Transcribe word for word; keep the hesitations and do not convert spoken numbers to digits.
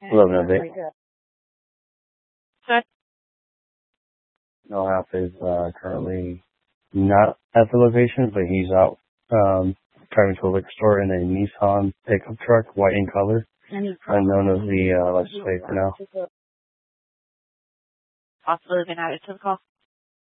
eleven of eight. Good. No half is uh, currently not at the location, but he's out um, driving to a liquor store in a Nissan pickup truck, white in color. Unknown of the uh, license plate for now. Possibly been added to the call.